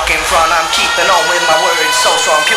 walk in front. I'm keeping on with my words so strong, pure